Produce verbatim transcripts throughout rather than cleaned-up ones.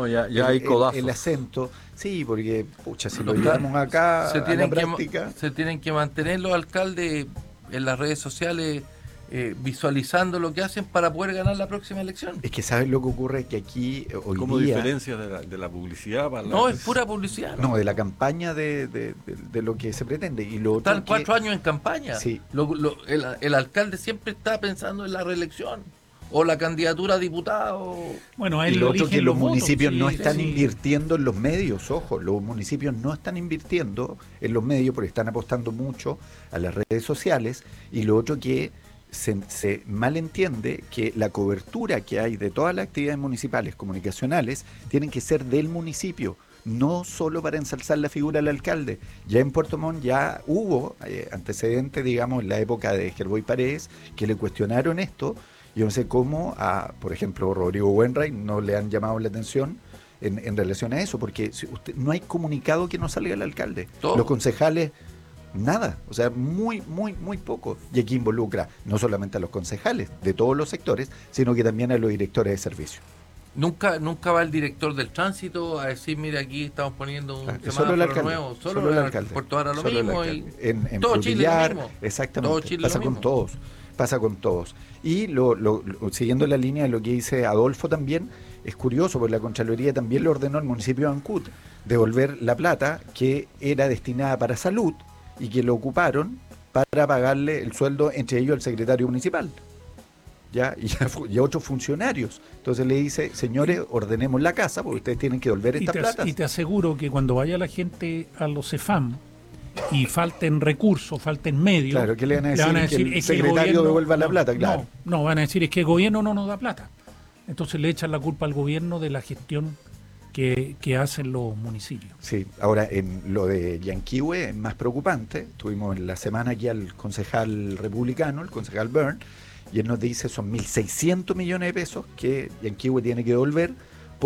No, ya, ya el, hay el, codazos. el acento. Sí, porque, pucha, si Los lo llevamos acá se a tienen la que, práctica... se tienen que mantener los alcaldes en las redes sociales eh, visualizando lo que hacen para poder ganar la próxima elección. Es que ¿sabes lo que ocurre? Que aquí eh, hoy ¿Cómo día... diferencia de la, de la publicidad? Para No, la... es pura publicidad. No, de la campaña de, de, de, de lo que se pretende. Y lo Están otro cuatro que, años en campaña. Sí. Lo, lo, el, el alcalde siempre está pensando en la reelección o la candidatura a diputado. Bueno, a él y lo otro que los, los municipios votos, no sí, están sí. invirtiendo en los medios, ojo, los municipios no están invirtiendo en los medios porque están apostando mucho a las redes sociales. Y lo otro que se, se malentiende que la cobertura que hay de todas las actividades municipales, comunicacionales, tienen que ser del municipio, no solo para ensalzar la figura del alcalde. Ya en Puerto Montt ya hubo eh, antecedentes, digamos, en la época de Gerboy Paredes, que le cuestionaron esto. Yo no sé cómo a, por ejemplo, Rodrigo Wenray no le han llamado la atención en, en relación a eso, porque si usted, no hay comunicado que no salga el alcalde. ¿Todo? Los concejales, nada, o sea, muy, muy, muy poco. Y aquí involucra no solamente a los concejales de todos los sectores, sino que también a los directores de servicio. Nunca nunca va el director del tránsito a decir, mira, aquí estamos poniendo un Ah, semáforo solo el alcalde, nuevo. Solo, solo el el alcalde. Puerto Vara lo Solo el mismo. Y alcalde. En, en todo Chile Frutillar, lo mismo. exactamente, Todo Chile pasa lo con mismo. todos, pasa con todos. Y lo, lo, lo, siguiendo la línea de lo que dice Adolfo también, es curioso, porque la Contraloría también le ordenó al municipio de Ancud devolver la plata que era destinada para salud y que lo ocuparon para pagarle el sueldo, entre ellos el secretario municipal. Ya, y, ya, y a otros funcionarios. Entonces le dice, señores, ordenemos la casa porque ustedes tienen que devolver esta y te, plata. Y te aseguro que cuando vaya la gente a los CEFAM y falten recursos, falten medios, claro, ¿qué le van a decir? van a Que decir el es que el secretario gobierno, devuelva la no, plata, claro. No, no, van a decir es que el gobierno no nos da plata. Entonces le echan la culpa al gobierno de la gestión que, que hacen los municipios. Sí, ahora en lo de Yanquihue es más preocupante. Tuvimos en la semana aquí al concejal republicano, el concejal Byrne, y él nos dice son mil seiscientos millones de pesos que Yanquihue tiene que devolver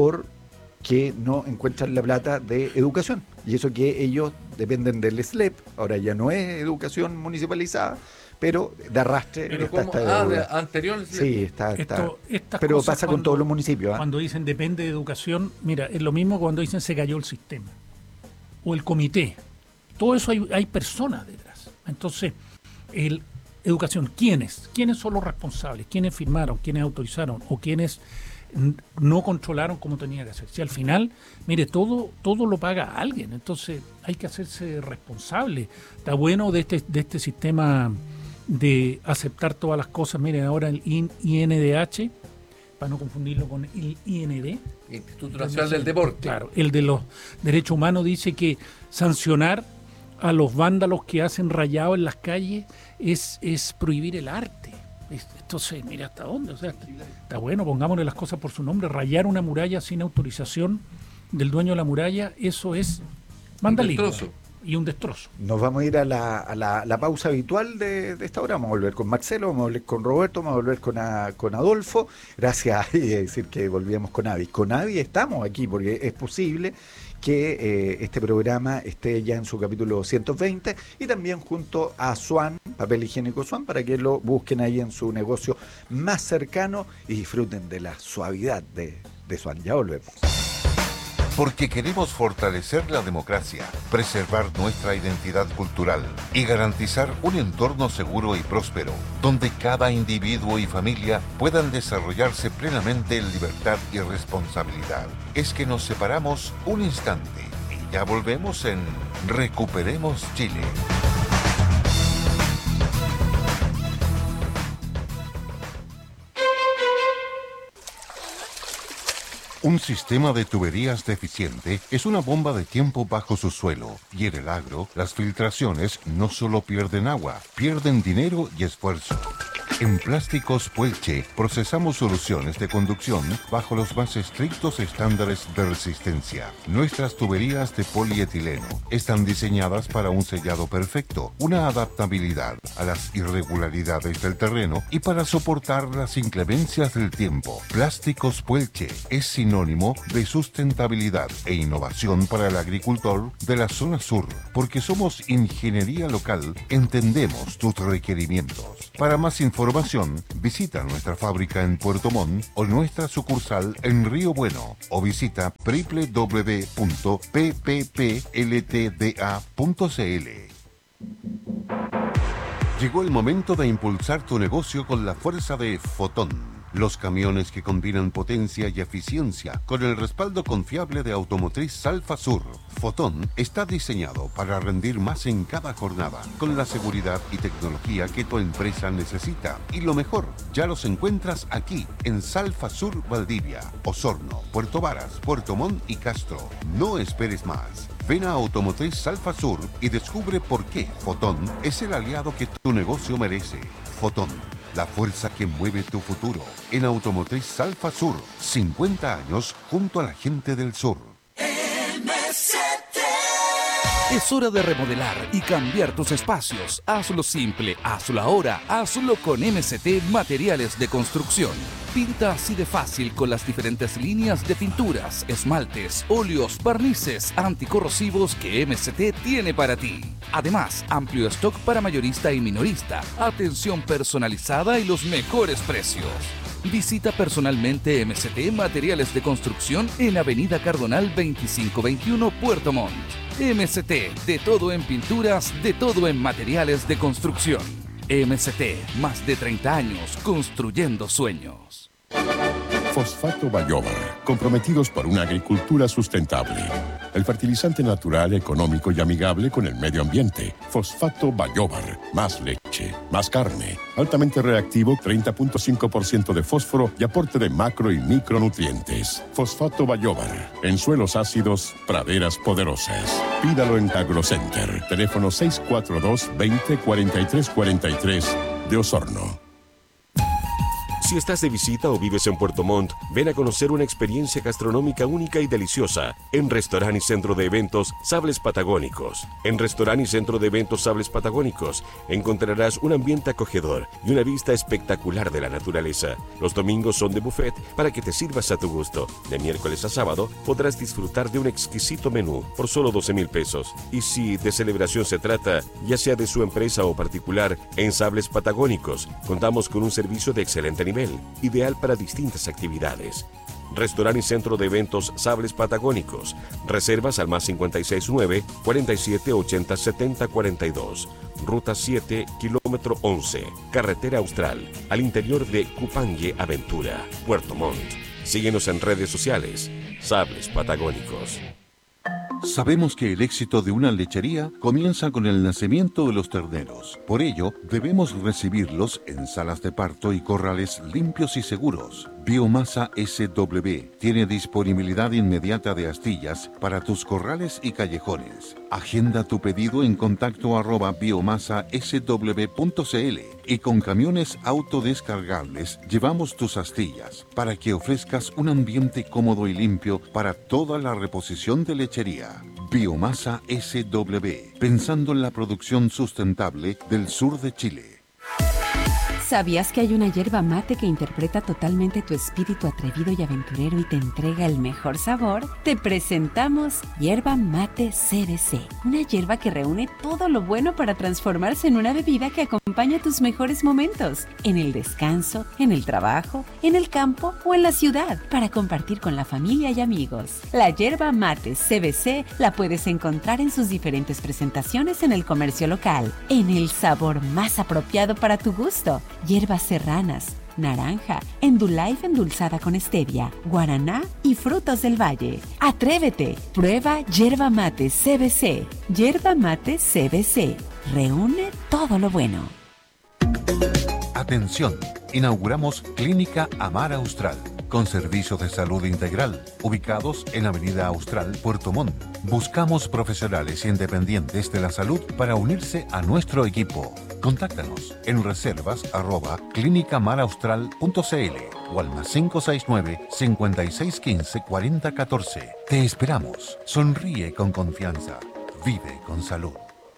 porque no encuentran la plata de educación. Y eso que ellos dependen del S L E P, ahora ya no es educación municipalizada, pero de arrastre Pero está como, esta ah, de, deuda. anterior. Sí, está, está. Esto, estas Pero cosas pasa con cuando- todos los municipios. ¿eh? Cuando dicen depende de educación, mira, es lo mismo cuando dicen se cayó el sistema o el comité. Todo eso hay, hay personas detrás. Entonces, el educación, ¿quiénes? ¿Quiénes son los responsables? ¿Quiénes firmaron? ¿Quiénes autorizaron? ¿O quiénes n- no controlaron como tenía que hacer? Si al final, mire, todo todo lo paga alguien. Entonces, hay que hacerse responsable. Está bueno de este, de este sistema de aceptar todas las cosas. Miren, ahora el I N D H, para no confundirlo con el I N D. Instituto Nacional del Deporte. Claro, el de los derechos humanos dice que sancionar a los vándalos que hacen rayado en las calles es, es prohibir el arte. Es- Entonces, mira hasta dónde. O sea, está bueno, pongámosle las cosas por su nombre. Rayar una muralla sin autorización del dueño de la muralla, eso es vandalismo. destrozo. Y un destrozo. Nos vamos a ir a la, a la, la pausa habitual de, de esta hora. Vamos a volver con Marcelo, vamos a volver con Roberto, vamos a volver con, a- con Adolfo. Gracias, y decir que volvíamos con Avi. Con Avi estamos aquí porque es posible que eh, este programa esté ya en su capítulo ciento veinte y también junto a Swan, papel higiénico Swan, para que lo busquen ahí en su negocio más cercano y disfruten de la suavidad de, de Swan. Ya volvemos. Porque queremos fortalecer la democracia, preservar nuestra identidad cultural y garantizar un entorno seguro y próspero, donde cada individuo y familia puedan desarrollarse plenamente en libertad y responsabilidad. Es que nos separamos un instante y ya volvemos en Recuperemos Chile. Un sistema de tuberías deficiente es una bomba de tiempo bajo su suelo, y en el agro, las filtraciones no solo pierden agua, pierden dinero y esfuerzo. En Plásticos Puelche procesamos soluciones de conducción bajo los más estrictos estándares de resistencia. Nuestras tuberías de polietileno están diseñadas para un sellado perfecto, una adaptabilidad a las irregularidades del terreno y para soportar las inclemencias del tiempo. Plásticos Puelche es sinónimo sinónimo de sustentabilidad e innovación para el agricultor de la zona sur. Porque somos ingeniería local, entendemos tus requerimientos. Para más información, visita nuestra fábrica en Puerto Montt o nuestra sucursal en Río Bueno o visita doble u doble u doble u punto p p p l t d a punto c l. Llegó el momento de impulsar tu negocio con la fuerza de Fotón. Los camiones que combinan potencia y eficiencia con el respaldo confiable de Automotriz Salfa Sur. Fotón está diseñado para rendir más en cada jornada, con la seguridad y tecnología que tu empresa necesita. Y lo mejor, ya los encuentras aquí, en Salfa Sur Valdivia, Osorno, Puerto Varas, Puerto Montt y Castro. No esperes más. Ven a Automotriz Salfa Sur y descubre por qué Fotón es el aliado que tu negocio merece. Fotón, la fuerza que mueve tu futuro. En Automotriz Salfa Sur, cincuenta años junto a la gente del sur. M C T. Es hora de remodelar y cambiar tus espacios. Hazlo simple, hazlo ahora, hazlo con M C T Materiales de Construcción. Pinta así de fácil con las diferentes líneas de pinturas, esmaltes, óleos, barnices anticorrosivos que M C T tiene para ti. Además, amplio stock para mayorista y minorista, atención personalizada y los mejores precios. Visita personalmente M C T Materiales de Construcción en Avenida Cardonal veinticinco veintiuno, Puerto Montt. M C T, de todo en pinturas, de todo en materiales de construcción. M C T, más de treinta años construyendo sueños. Fosfato Bayobar, comprometidos por una agricultura sustentable. El fertilizante natural, económico y amigable con el medio ambiente. Fosfato Bayobar, más leche, más carne, altamente reactivo, treinta punto cinco por ciento de fósforo y aporte de macro y micronutrientes. Fosfato Bayobar, en suelos ácidos, praderas poderosas. Pídalo en Agrocenter, teléfono seis cuatro dos, veinte, cuarenta y tres cuarenta y tres de Osorno. Si estás de visita o vives en Puerto Montt, ven a conocer una experiencia gastronómica única y deliciosa en Restaurante y Centro de Eventos Sables Patagónicos. En Restaurante y Centro de Eventos Sables Patagónicos encontrarás un ambiente acogedor y una vista espectacular de la naturaleza. Los domingos son de buffet para que te sirvas a tu gusto. De miércoles a sábado podrás disfrutar de un exquisito menú por solo doce mil pesos. Y si de celebración se trata, ya sea de su empresa o particular, en Sables Patagónicos contamos con un servicio de excelente nivel, ideal para distintas actividades. Restaurante y Centro de Eventos Sables Patagónicos. Reservas al más cincuenta y seis nueve, cuarenta y siete, ochenta, setenta, cuarenta y dos. Ruta siete, kilómetro once. Carretera Austral, al interior de Cupangue Aventura, Puerto Montt. Síguenos en redes sociales. Sables Patagónicos. Sabemos que el éxito de una lechería comienza con el nacimiento de los terneros. Por ello, debemos recibirlos en salas de parto y corrales limpios y seguros. Biomasa S W tiene disponibilidad inmediata de astillas para tus corrales y callejones. Agenda tu pedido en contacto arroba biomasa s w punto c l y con camiones autodescargables llevamos tus astillas para que ofrezcas un ambiente cómodo y limpio para toda la reposición de lechería. Biomasa S W, pensando en la producción sustentable del sur de Chile. ¿Sabías que hay una yerba mate que interpreta totalmente tu espíritu atrevido y aventurero y te entrega el mejor sabor? Te presentamos Yerba Mate C B C, una yerba que reúne todo lo bueno para transformarse en una bebida que acompaña tus mejores momentos, en el descanso, en el trabajo, en el campo o en la ciudad, para compartir con la familia y amigos. La Yerba Mate C B C la puedes encontrar en sus diferentes presentaciones en el comercio local, en el sabor más apropiado para tu gusto. Hierbas serranas, naranja, Endullife endulzada con stevia, guaraná y frutos del valle. ¡Atrévete! Prueba Yerba Mate C B C. Yerba Mate C B C. Reúne todo lo bueno. Atención, inauguramos Clínica Amar Austral, con servicios de salud integral, ubicados en Avenida Austral, Puerto Montt. Buscamos profesionales independientes de la salud para unirse a nuestro equipo. Contáctanos en reservas arroba clínica mar austral punto c l o al más cinco seis nueve, cincuenta y seis quince, cuarenta catorce. Te esperamos. Sonríe con confianza. Vive con salud.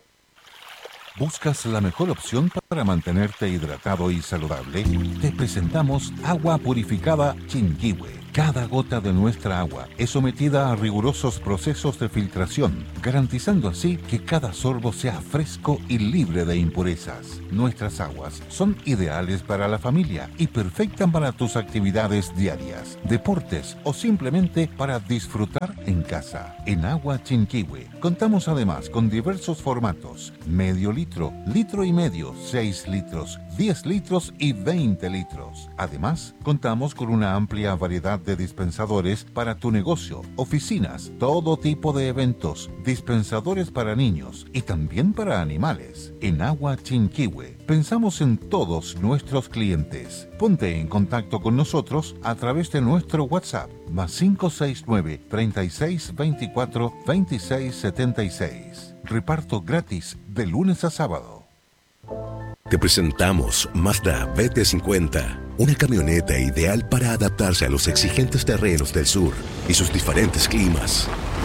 ¿Buscas la mejor opción para mantenerte hidratado y saludable? Te presentamos agua purificada Chinquihue, Cada gota de nuestra agua es sometida a rigurosos procesos de filtración, garantizando así que cada sorbo sea fresco y libre de impurezas. Nuestras aguas son ideales para la familia y perfectas para tus actividades diarias, deportes o simplemente para disfrutar en casa. En Agua Chinquihue contamos además con diversos formatos: medio litro, litro y medio, seis litros, diez litros y veinte litros. Además, contamos con una amplia variedad de dispensadores para tu negocio, oficinas, todo tipo de eventos, dispensadores para niños y también para animales. En Agua Chinquihue pensamos en todos nuestros clientes. Ponte en contacto con nosotros a través de nuestro WhatsApp más cinco seis nueve, treinta y seis, veinticuatro, veintiséis, setenta y seis. Reparto gratis de lunes a sábado. Te presentamos Mazda B T cincuenta, una camioneta ideal para adaptarse a los exigentes terrenos del sur y sus diferentes climas.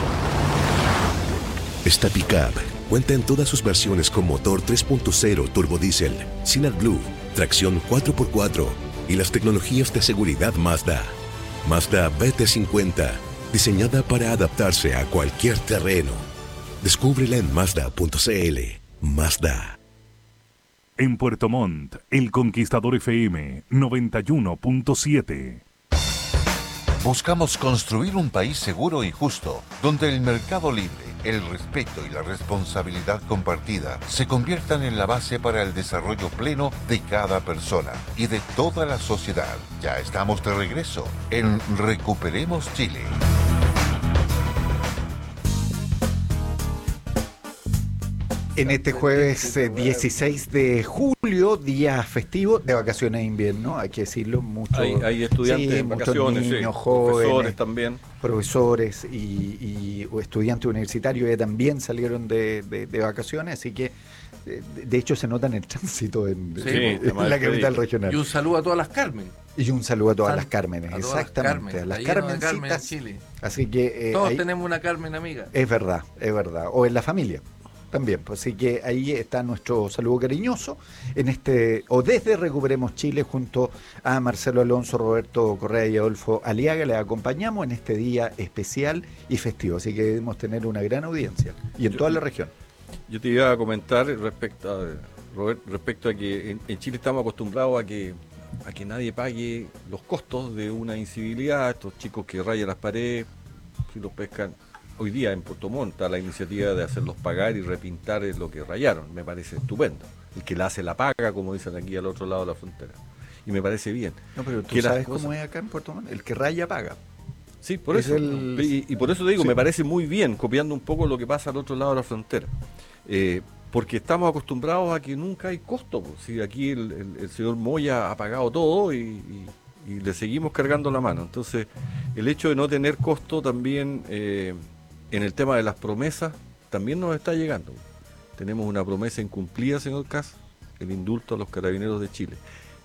Esta pickup cuenta en todas sus versiones con motor tres punto cero turbodiesel, sin AdBlue, tracción cuatro por cuatro y las tecnologías de seguridad Mazda. Mazda B T cincuenta, diseñada para adaptarse a cualquier terreno. Descúbrela en Mazda punto c l. Mazda. En Puerto Montt, El Conquistador F M noventa y uno punto siete. Buscamos construir un país seguro y justo, donde el mercado libre, el respeto y la responsabilidad compartida se conviertan en la base para el desarrollo pleno de cada persona y de toda la sociedad. Ya estamos de regreso en Recuperemos Chile. En este jueves eh, dieciséis de julio, día festivo de vacaciones de invierno, hay que decirlo, muchos, Hay, hay estudiantes sí, en muchos vacaciones, niños, sí, jóvenes, profesores también. profesores y, y o estudiantes universitarios que también salieron de, de, de vacaciones, así que de, de hecho se nota en el tránsito en, Sí, en, en la capital regional. Y un saludo a todas las Carmen. Y un saludo a todas Sal- las Cármenes, a todas las exactamente, Carmen, a las está lleno de Carmencitas. Carmen en Chile. Así que eh, Todos ahí- tenemos una Carmen amiga. es verdad, es verdad. O en la familia también. Pues, así que ahí está nuestro saludo cariñoso en este, o desde Recuperemos Chile, junto a Marcelo Alonso, Roberto Correa y Adolfo Aliaga. Les acompañamos en este día especial y festivo. Así que debemos tener una gran audiencia. Y en Yo- toda la región. Yo te iba a comentar respecto a, Robert, respecto a que en, en Chile estamos acostumbrados a que a que nadie pague los costos de una incivilidad. Estos chicos que rayan las paredes, si los pescan. Hoy día en Puerto Montt está la iniciativa de hacerlos pagar y repintar lo que rayaron. Me parece estupendo. El que la hace la paga, como dicen aquí al otro lado de la frontera. Y me parece bien. No, pero tú Que las sabes cosas- cómo es acá en Puerto Montt. El que raya paga. Sí, por Es eso. el- Y, y por eso te digo, Sí. me parece muy bien, copiando un poco lo que pasa al otro lado de la frontera. Eh, porque estamos acostumbrados a que nunca hay costo. Pues. Si aquí el, el- el señor Moya ha pagado todo y, y- y le seguimos cargando la mano. Entonces, el hecho de no tener costo también, eh, en el tema de las promesas, también nos está llegando. Tenemos una promesa incumplida, señor Cas, el indulto a los carabineros de Chile.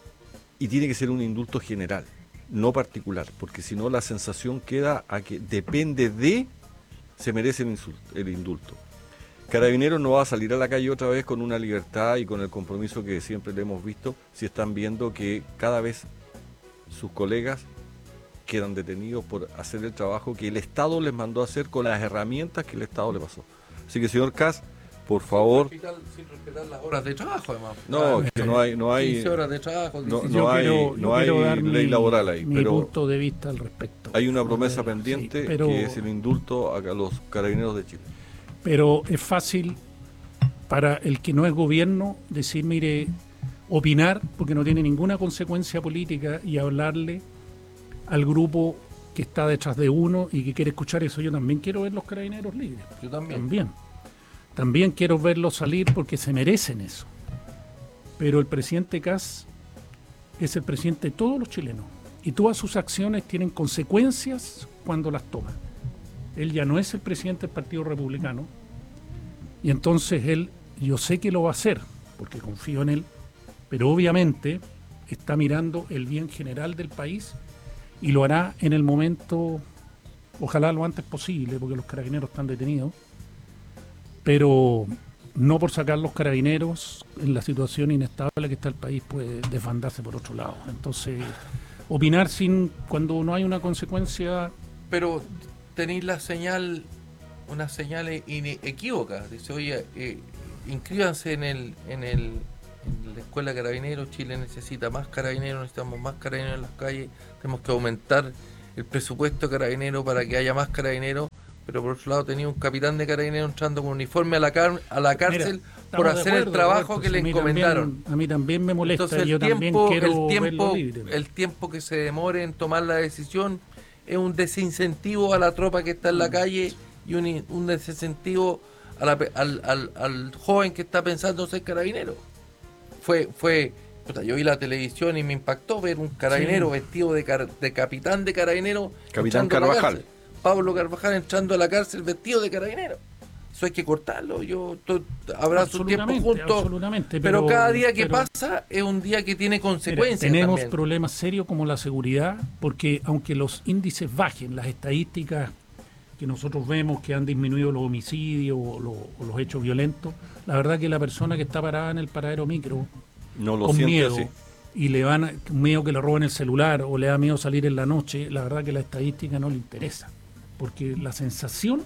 Y tiene que ser un indulto general, no particular, porque si no la sensación queda a que depende de, se merece el, insul- el indulto. Carabineros no va a salir a la calle otra vez con una libertad y con el compromiso que siempre le hemos visto, si están viendo que cada vez sus colegas quedan detenidos por hacer el trabajo que el Estado les mandó a hacer con las herramientas que el Estado le pasó. Así que, señor Cas, por favor... Sin respetar, sin respetar las horas de trabajo, además. No, que no hay, no hay, quince horas de trabajo. no, dieciséis. no Yo hay, quiero- no yo hay quiero dar ley mi- laboral ahí, mi pero punto de vista al respecto. hay una promesa Sí, pendiente pero- que es el indulto a los carabineros de Chile. Pero es fácil para el que no es gobierno decir, mire, opinar, porque no tiene ninguna consecuencia política, y hablarle al grupo que está detrás de uno y que quiere escuchar eso. Yo también quiero ver los carabineros libres. Yo también. También. También quiero verlos salir porque se merecen eso. Pero el presidente Kass es el presidente de todos los chilenos. Y todas sus acciones tienen consecuencias cuando las toma. Él ya no es el presidente del Partido Republicano. Y entonces él, yo sé que lo va a hacer, porque confío en él, pero obviamente está mirando el bien general del país y lo hará en el momento, ojalá lo antes posible, porque los carabineros están detenidos, pero no por sacar los carabineros en la situación inestable que está el país puede desbandarse por otro lado. Entonces opinar sin cuando no hay una consecuencia. Pero tenéis la señal, una señal inequívoca. Dice, oye, eh, inscríbanse en el, en el en la Escuela de Carabineros. Chile necesita más carabineros, necesitamos más carabineros en las calles, tenemos que aumentar el presupuesto de carabineros para que haya más carabineros. Pero por otro lado tenía un capitán de carabineros entrando con uniforme a la, car a la cárcel. Mira, por hacer acuerdo, el trabajo Roberto, que le encomendaron. También, a mí también me molesta. Entonces, el yo tiempo, también quiero el tiempo, verlo libre. El tiempo que se demore en tomar la decisión es un desincentivo a la tropa que está en la calle y un, un desincentivo a la, al, al, al joven que está pensando ser carabinero. Fue, fue, puta, yo vi la televisión y me impactó ver un carabinero sí. vestido de, car, de capitán de carabinero. Capitán Carvajal. Pablo Carvajal entrando a la cárcel vestido de carabinero. Eso hay que cortarlo. Yo to, habrá su tiempo juntos. Pero, pero cada día que pero, pasa es un día que tiene consecuencias. Mira, tenemos también. problemas serios como la seguridad, porque aunque los índices bajen, las estadísticas que nosotros vemos que han disminuido los homicidios o los, o los hechos violentos, la verdad que la persona que está parada en el paradero micro no lo con siente miedo así. Y le van miedo que le roben el celular o le da miedo salir en la noche, la verdad que la estadística no le interesa. Porque la sensación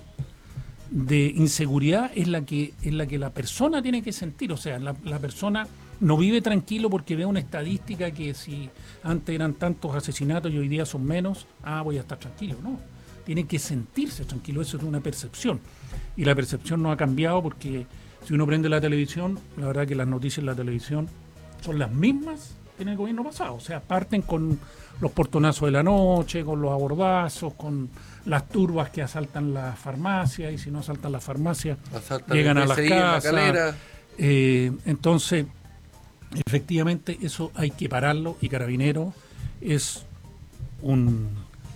de inseguridad es la que es la que la persona tiene que sentir. O sea, la, la persona no vive tranquilo porque ve una estadística que si antes eran tantos asesinatos y hoy día son menos, ah, voy a estar tranquilo. No, tiene que sentirse tranquilo, eso es una percepción. Y la percepción no ha cambiado porque si uno prende la televisión, la verdad que las noticias en la televisión son las mismas que en el gobierno pasado. O sea, parten con los portonazos de la noche, con los abordazos, con las turbas que asaltan las farmacias, y si no asaltan las farmacias, asaltan llegan a las casas. La eh, entonces, efectivamente, eso hay que pararlo, y Carabineros es un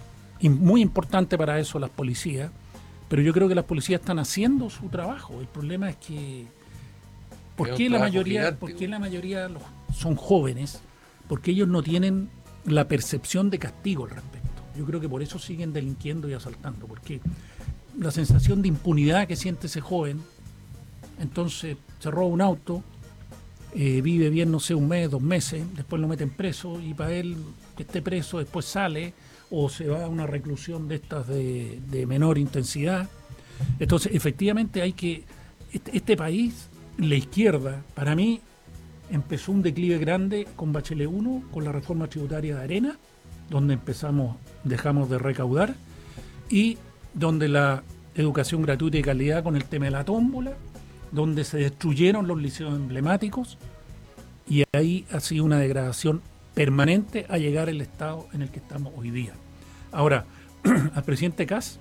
muy importante para eso, las policías, pero yo creo que las policías están haciendo su trabajo. El problema es que ¿por qué la mayoría, ¿por qué la mayoría los, son jóvenes? Porque ellos no tienen la percepción de castigo al respecto. Yo creo que por eso siguen delinquiendo y asaltando, porque la sensación de impunidad que siente ese joven, entonces se roba un auto, eh, vive bien, no sé, un mes, dos meses, después lo meten preso, y para él que esté preso después sale, o se va a una reclusión de estas de, de menor intensidad. Entonces, efectivamente hay que, este, este país, la izquierda, para mí, empezó un declive grande con Bachelet uno, con la reforma tributaria de Arena, donde empezamos, dejamos de recaudar, y donde la educación gratuita y calidad con el tema de la tómbola, donde se destruyeron los liceos emblemáticos, y ahí ha sido una degradación permanente a llegar al estado en el que estamos hoy día. Ahora, al presidente Kast,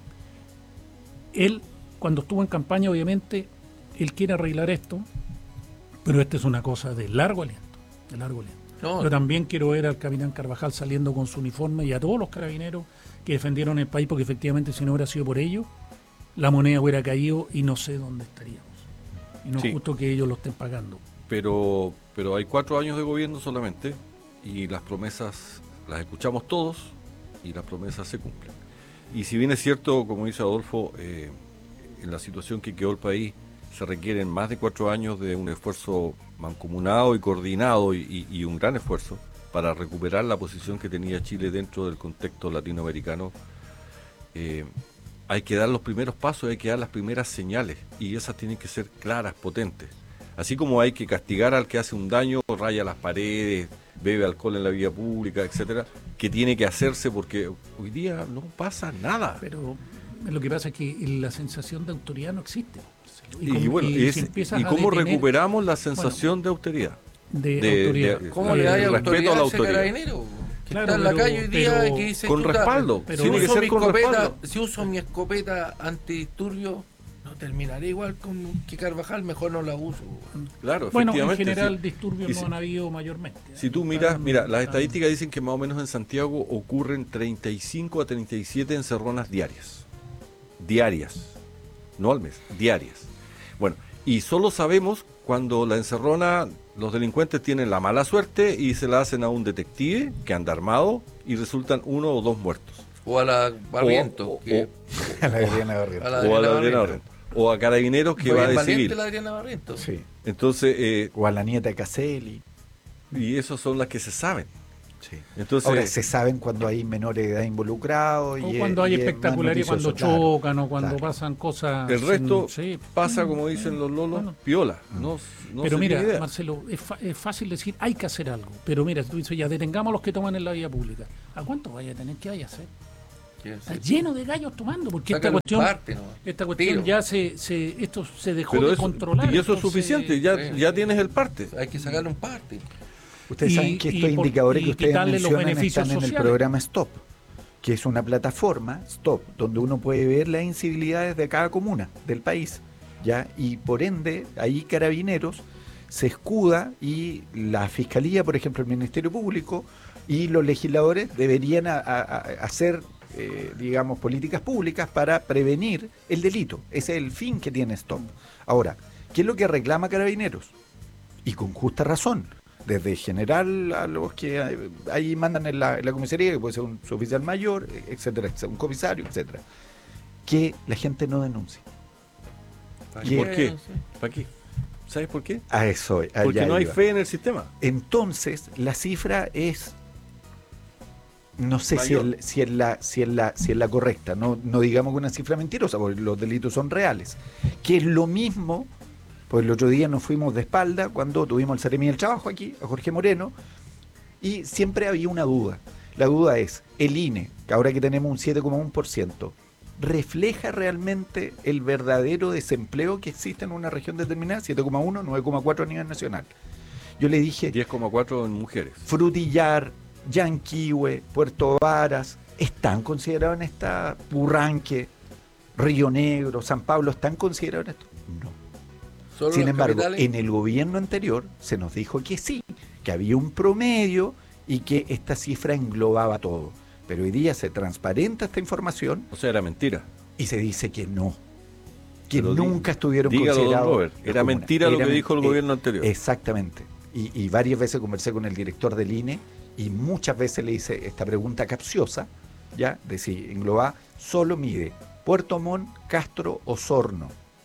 él, cuando estuvo en campaña, obviamente, él quiere arreglar esto, pero esta es una cosa de largo aliento, de largo aliento. No. Yo también quiero ver al capitán Carvajal saliendo con su uniforme, y a todos los carabineros que defendieron el país, porque efectivamente si no hubiera sido por ellos, la moneda hubiera caído y no sé dónde estaríamos. Y no sí. es justo que ellos lo estén pagando. Pero, pero hay cuatro años de gobierno solamente, y las promesas las escuchamos todos, y las promesas se cumplen. Y si bien es cierto, como dice Adolfo, eh, en la situación que quedó el país, se requieren más de cuatro años de un esfuerzo mancomunado y coordinado, y, y, y un gran esfuerzo para recuperar la posición que tenía Chile dentro del contexto latinoamericano. Eh, hay que dar los primeros pasos, hay que dar las primeras señales, y esas tienen que ser claras, potentes. Así como hay que castigar al que hace un daño, raya las paredes, bebe alcohol en la vía pública, etcétera, que tiene que hacerse, porque hoy día no pasa nada. Pero lo que pasa es que la sensación de autoridad no existe. Y, y, como, bueno, y, si ¿y cómo detener, recuperamos la sensación bueno, de austeridad? De, de autoridad. De, ¿Cómo de, le da autoridad a la autoridad? Carabinero, que claro, está en la pero, calle hoy día pero, y que dice... Con respaldo. Pero, tiene si, que uso ser con escopeta, respaldo. Si uso mi escopeta antidisturbio, no terminaré igual con que Carvajal, mejor no la uso. Claro, bueno, en general si, disturbios si, no han habido mayormente. Si tú miras, mira, las estadísticas dicen que más o menos en Santiago ocurren treinta y cinco a treinta y siete encerronas diarias. Diarias. No al mes, diarias. Bueno, y solo sabemos cuando la encerrona, los delincuentes tienen la mala suerte y se la hacen a un detective que anda armado y resultan uno o dos muertos. O a la Barriento. O, o, que... o, a la Adriana Barriento. A la Adriana o a la Adriana Barriento. O a Carabineros que va de civil. La Adriana Barriento. Sí. Entonces, eh, o a la nieta de Caselli. Y esas son las que se saben. Sí. Entonces, ahora se saben cuando hay menores de edad involucrados. O y cuando hay y espectacularidad, cuando claro, chocan o cuando claro. pasan cosas. el resto sin- sí. pasa, como dicen los lolos, Bueno. piola. No, no Pero se mira, tiene idea. Marcelo, es, fa- es fácil decir, hay que hacer algo. Pero mira, tú dices, ya detengamos a los que toman en la vía pública. ¿A cuánto vaya a tener que hay a hacer? Está lleno de gallos tomando, porque esta Sácalo en cuestión, parte, ¿no? esta cuestión Tiro. ya se, se, esto se dejó Pero de eso- controlar. y eso es entonces- suficiente, ya, sí. ya tienes el parte. Hay que sacarle un parte. Ustedes Y- saben que y estos por- indicadores y que ustedes quitarle los mencionan beneficios están en el sociales. programa Stop, que es una plataforma, Stop, donde uno puede ver las incivilidades de cada comuna del país, ¿ya? Y por ende, ahí Carabineros se escuda y la Fiscalía, por ejemplo, el Ministerio Público y los legisladores deberían a- a- a hacer, eh, digamos, políticas públicas para prevenir el delito. Ese es el fin que tiene Stop. Ahora, ¿qué es lo que reclama Carabineros? Y con justa razón, desde general a los que eh, ahí mandan en la, en la comisaría, que puede ser un oficial mayor, etcétera, etcétera, un comisario, etcétera, que la gente no denuncie. ¿Y por qué? ¿Para qué? ¿Sabes por qué? A eso, allá Porque no hay iba. fe en el sistema. Entonces, la cifra es, no sé si, Mayor. el- si, es la, si, es la, si es la correcta, no, no digamos que una cifra mentirosa, porque los delitos son reales, que es lo mismo. Pues el otro día nos fuimos de espalda cuando tuvimos el Seremi del Trabajo aquí, a Jorge Moreno, y siempre había una duda. La duda es, el I N E, que ahora que tenemos un siete coma uno por ciento, ¿refleja realmente el verdadero desempleo que existe en una región determinada? siete coma uno, nueve coma cuatro a nivel nacional. Yo le dije, diez coma cuatro en mujeres. Frutillar, Yanquihue, Puerto Varas, ¿están considerados en esta Purranque, Río Negro, San Pablo, están considerados en esto? No. Solo Sin los embargo, capitales. en el gobierno anterior se nos dijo que sí, que había un promedio y que esta cifra englobaba todo. Pero hoy día se transparenta esta información. O sea, era mentira. Y se dice que no, que Pero nunca di- estuvieron dígalo, don considerados. Robert, las era comunas. mentira lo que Era- dijo el eh, gobierno anterior. Exactamente. Y, y varias veces conversé con el director del I N E y muchas veces le hice esta pregunta capciosa, ya, de si engloba, solo mide Puerto Montt, Castro, Osorno.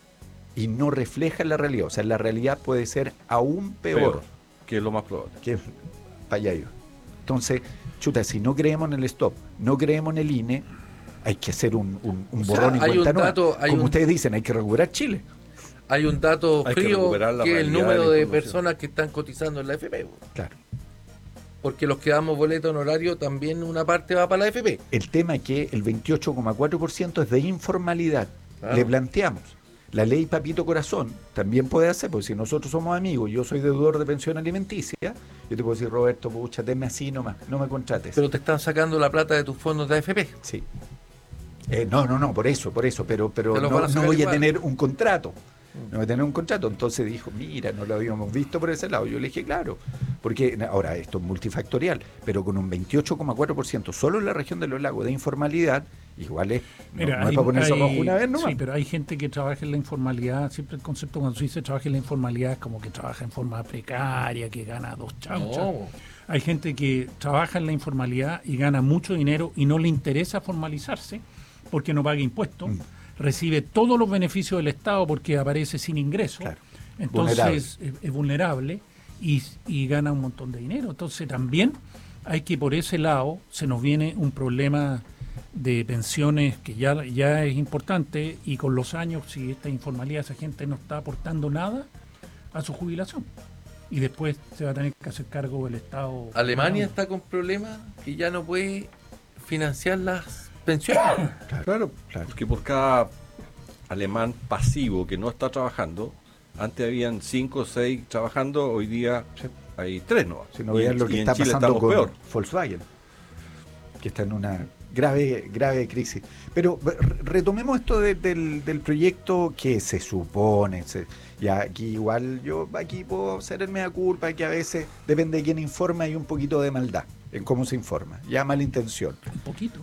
Y no refleja la realidad. O sea, la realidad puede ser aún peor. Peor, que es lo más probable. Que para allá iba. Entonces, chuta, si no creemos en el Stop, no creemos en el I N E, hay que hacer un, un, un O sea, borrón y hay cuenta un nueva. dato- hay Como un- ustedes dicen, hay que recuperar Chile. Hay un dato Hay que frío recuperar la que es el realidad de número la de información. personas que están cotizando en la F P. Claro. Porque los que damos boleto honorario también una parte va para la F P. El tema es que el veintiocho coma cuatro por ciento es de informalidad. Claro. Le planteamos. La ley Papito Corazón también puede hacer, porque si nosotros somos amigos, yo soy deudor de pensión alimenticia, yo te puedo decir, Roberto, pucha, tenme así nomás, no me contrates. Pero te están sacando la plata de tus fondos de A F P. Sí. Eh, no, no, no, por eso, por eso, pero, pero Te los no, van a no sacar voy a igual. tener un contrato. No voy a tener un contrato. Entonces dijo, mira, no lo habíamos visto por ese lado. Yo le dije, claro, porque ahora esto es multifactorial, pero con un veintiocho coma cuatro por ciento solo en la región de los lagos de informalidad, igual es, no, Mira, no es hay- para ponerse hay- abajo una vez nomás. Sí, pero hay gente que trabaja en la informalidad. Siempre el concepto cuando se dice trabaja en la informalidad es como que trabaja en forma precaria, que gana dos chauchas. No. Hay gente que trabaja en la informalidad y gana mucho dinero y no le interesa formalizarse porque no paga impuestos, Mm. recibe todos los beneficios del Estado porque aparece sin ingreso. Claro. Entonces es, es vulnerable y, y gana un montón de dinero. Entonces también hay que por ese lado se nos viene un problema de pensiones que ya, ya es importante y con los años, si esta informalidad, esa gente no está aportando nada a su jubilación. Y después se va a tener que hacer cargo el Estado. Alemania está con problemas que ya no puede financiar las pensiones. Claro, claro. Porque por cada alemán pasivo que no está trabajando, antes habían cinco o seis trabajando, hoy día hay tres no. Si no vean lo que está pasando con Volkswagen, que está en una grave grave crisis. Pero re- retomemos esto de- del, del proyecto que se supone, se, ya aquí igual yo aquí puedo hacer el mea culpa, que a veces depende de quién informa, hay un poquito de maldad en cómo se informa, ya mala intención. Un poquito.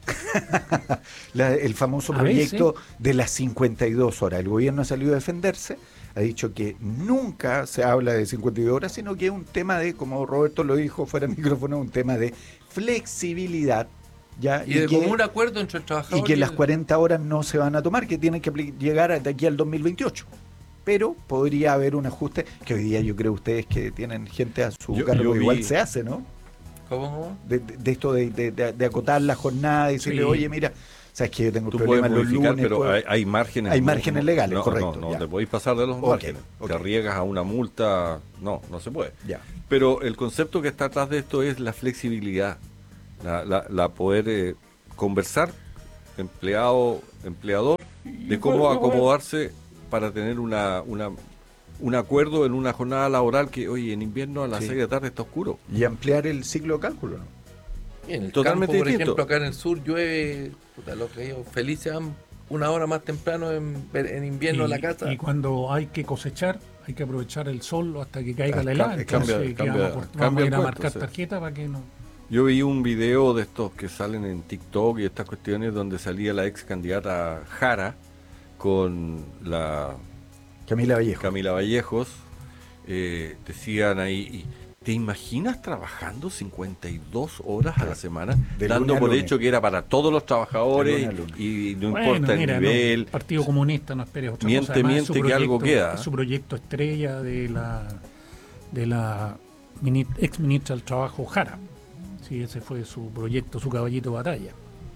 La- el famoso A proyecto de las cincuenta y dos horas. El gobierno ha salido a defenderse, ha dicho que nunca se habla de cincuenta y dos horas, sino que es un tema de, como Roberto lo dijo fuera del micrófono, un tema de flexibilidad. ¿ya? Y de que, común acuerdo entre el trabajador y que y las el- cuarenta horas no se van a tomar, que tienen que apli- llegar de aquí al dos mil veintiocho. Pero podría haber un ajuste, que hoy día yo creo ustedes que tienen gente a su Yo- cargo, yo vi- igual se hace, ¿no? ¿Cómo? De, de, de esto de, de, de, de acotar la jornada y decirle, Sí. oye, mira, sabes que yo tengo Tú problemas puedes los modificar, lunes. pero puedo- hay, hay márgenes. Hay no- márgenes no- legales, no, correcto. No, no ya. te podéis pasar de los Ok, márgenes. ok. Te arriesgas a una multa. No, no se puede. Ya. Pero el concepto que está atrás de esto es la flexibilidad, la, la, la poder eh, conversar, empleado, empleador, de cómo acomodarse para tener una, una un acuerdo en una jornada laboral que, oye, en invierno a las Sí. seis de la tarde está oscuro. Y ampliar el ciclo de cálculo, ¿no? Y en el Totalmente campo, por distinto. ejemplo, acá en el sur llueve, puta, los que ellos felices van una hora más temprano en, en invierno a la casa. Y cuando hay que cosechar, hay que aprovechar el sol hasta que caiga Ah, la helada. cambia- Entonces, cambia- ¿qué cambia- vamos, a por- cambia vamos a ir el a cuento, marcar sí. tarjeta para que no. Yo vi un video de estos que salen en TikTok y estas cuestiones donde salía la ex candidata Jara con la Camila Vallejo. Camila Vallejos. Eh, decían ahí, y, ¿te imaginas trabajando cincuenta y dos horas a la semana? De Dando lunes a por lunes. hecho que era para todos los De trabajadores lunes a lunes. y no Bueno, importa mira, el no, nivel. el Partido Comunista no esperes otra Miente, cosa. Además, es su miente que algo proyecto- queda. es su proyecto estrella de la de la mini- ex ministra del Trabajo Jara. Sí, ese fue su proyecto, su caballito de batalla.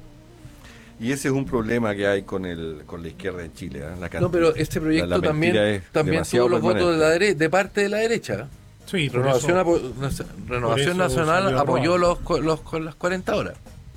Y ese es un problema que hay con el con la izquierda en Chile. ¿eh? La can- No, pero este proyecto la- la también, mentira es también demasiado tuvo los votos de, permanente. la dere- de parte de la derecha. Sí, por Renovación, eso- apo- Nace- Renovación por eso Nacional salió apoyó aprobado. los, co- los con las cuarenta horas.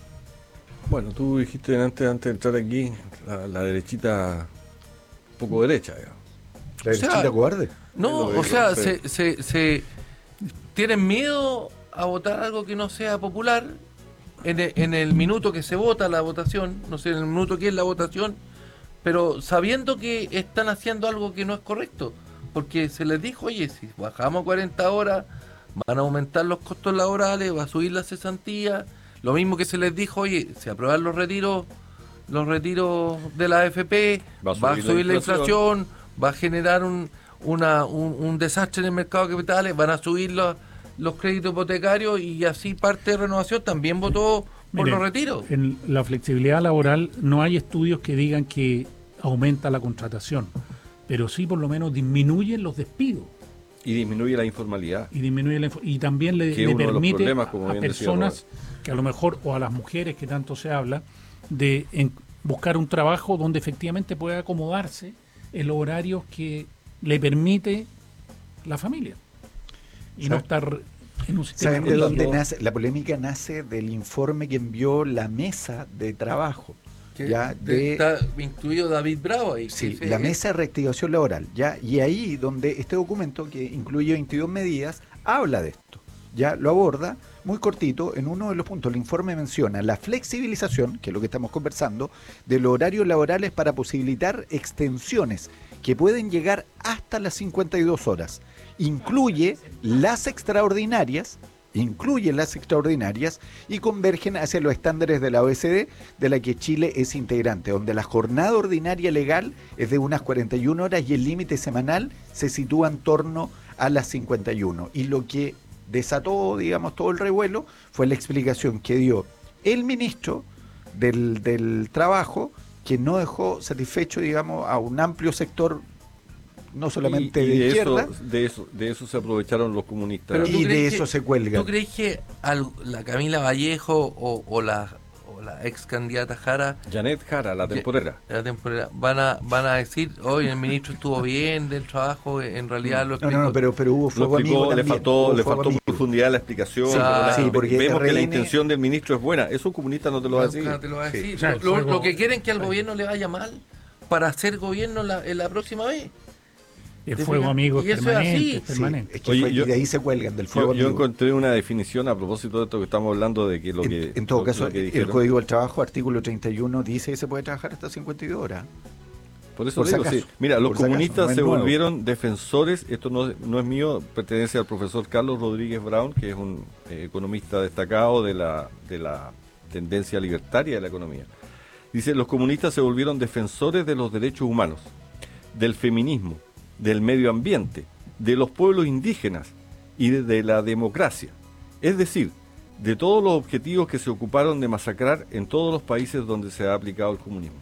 Bueno, tú dijiste antes, antes de entrar aquí, la, la derechita, un poco derecha, digamos. La O sea, derechita cobarde. No, Es lo o que sea, digo, se, se, se tienen miedo a votar algo que no sea popular en el, en el minuto que se vota la votación, no sé, en el minuto que es la votación, pero sabiendo que están haciendo algo que no es correcto, porque se les dijo, oye, si bajamos a cuarenta horas, van a aumentar los costos laborales, va a subir la cesantía, lo mismo que se les dijo, oye, si aprueban los retiros, los retiros de la A F P, va a subir, la, inflación, va a generar un, una, un, un desastre en el mercado de capitales, van a subir los, los créditos hipotecarios y así parte de Renovación también votó por Mire, los retiros. En la flexibilidad laboral no hay estudios que digan que aumenta la contratación, pero sí por lo menos disminuyen los despidos. Y disminuye la informalidad. Y disminuye la inf- y también le, Que es le uno de los permite problemas, como a bien decía personas que a lo mejor, o a las mujeres que tanto se habla, de en- buscar un trabajo donde efectivamente pueda acomodarse en los horarios que le permite la familia. Y no ¿Sabe? estar en un sistema ¿Saben de dónde rígido. nace? La polémica nace del informe que envió la mesa de trabajo. Que Ya, de- de, está incluido David Bravo ahí. sí, que dice- la mesa de reactivación laboral. Ya, y ahí donde este documento, que incluye veintidós medidas, habla de esto. Ya lo aborda muy cortito en uno de los puntos. El informe menciona la flexibilización, que es lo que estamos conversando, de los horarios laborales para posibilitar extensiones que pueden llegar hasta las cincuenta y dos horas. Incluye las extraordinarias, incluye las extraordinarias y convergen hacia los estándares de la O E C D, de la que Chile es integrante, donde la jornada ordinaria legal es de unas cuarenta y una horas y el límite semanal se sitúa en torno a las cincuenta y uno. Y lo que desató, digamos, todo el revuelo fue la explicación que dio el ministro del, del Trabajo, que no dejó satisfecho, digamos, a un amplio sector, no solamente Y- y de, de izquierda, Eso, de, eso, de eso se aprovecharon los comunistas. Pero tú y de crees eso que- se cuelgan. ¿Tú crees que al- la Camila Vallejo o, o la o la ex candidata Jara, Janet Jara, la temporera. de la temporada, van a van a decir, hoy el ministro estuvo bien del trabajo, en realidad lo No, no, no, explicó"? pero, pero hubo Lo fuego explicó, amigo le también, faltó, hubo le fuego faltó amigo. profundidad la explicación. Sí, pero sí, la- porque vemos que la R N intención del ministro es buena. Eso un comunista no te lo va a decir. Nunca te lo va a Sí. decir. O sea, Lo- el lo, fuego- lo que quieren es que al gobierno le vaya mal para hacer gobierno la, en la próxima vez. El ¿Te fuego fijas? amigo es Y eso es permanente, así. es Sí, permanente. es que Oye, fue- yo- y de ahí se cuelgan del fuego Yo, yo amigo. encontré una definición a propósito de esto que estamos hablando de que lo que. En, en todo lo- caso, lo que el dijeron. Código del Trabajo, artículo treinta y uno, dice que se puede trabajar hasta cincuenta y dos horas. Por eso por le si digo, acaso. sí. Mira, los Por si acaso, comunistas no es se nuevo. volvieron defensores, esto no, no es mío, pertenece al profesor Carlos Rodríguez Brown, que es un eh, economista destacado de la, de la tendencia libertaria de la economía. Dice, los comunistas se volvieron defensores de los derechos humanos, del feminismo, del medio ambiente, de los pueblos indígenas y de, de la democracia. Es decir, de todos los objetivos que se ocuparon de masacrar en todos los países donde se ha aplicado el comunismo.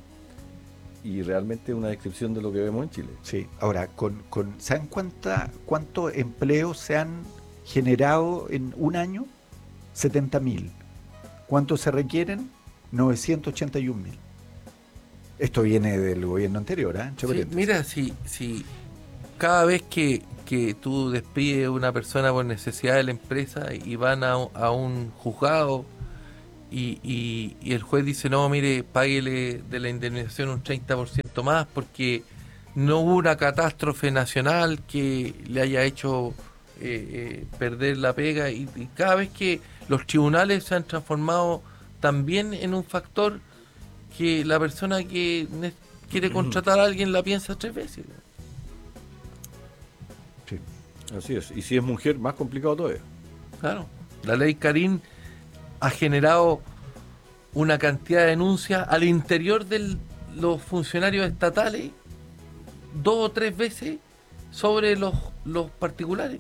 Y realmente una descripción de lo que vemos en Chile. Sí, ahora, con, con, ¿saben cuánta, cuántos empleos se han generado en un año? setenta mil. ¿Cuántos se requieren? novecientos ochenta y un mil. Esto viene del gobierno anterior, ¿eh? Sí, mira, si, si cada vez que, que tú despides a una persona por necesidad de la empresa y van a, a un juzgado y, y, y el juez dice, no, mire, páguele de la indemnización un treinta por ciento más porque no hubo una catástrofe nacional que le haya hecho eh, eh, perder la pega, y, y cada vez que los tribunales se han transformado también en un factor que la persona que ne- quiere contratar a alguien la piensa tres veces. Sí, así es. Y si es mujer, más complicado todavía. Claro. La ley Karim ha generado una cantidad de denuncias al interior de los funcionarios estatales dos o tres veces sobre los, los particulares.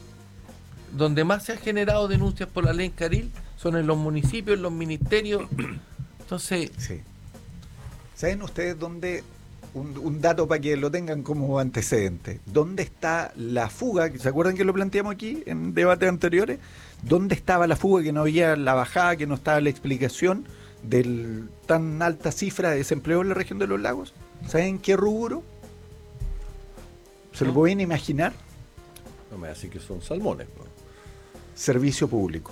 Donde más se ha generado denuncias por la ley Karim son en los municipios, en los ministerios. Entonces... Sí. ¿Saben ustedes dónde, un, un dato para que lo tengan como antecedente, dónde está la fuga? ¿Se acuerdan que lo planteamos aquí en debates anteriores? ¿Dónde estaba la fuga, que no había la bajada, que no estaba la explicación de tan alta cifra de desempleo en la región de los lagos? ¿Saben qué rubro? ¿Se lo pueden imaginar? No me así que son salmones, ¿no? Servicio público.